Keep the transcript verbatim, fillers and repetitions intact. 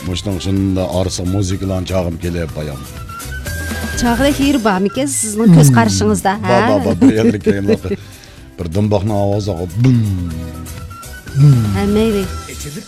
Muştun şunda arsa müziklan çağım kelep bayam. Çağda hir bağmike sizin göz karşınızda. Ba ba ba bir yerlik yayınlar. Bir dımbakna avazı bum. Ha meyve. İçilip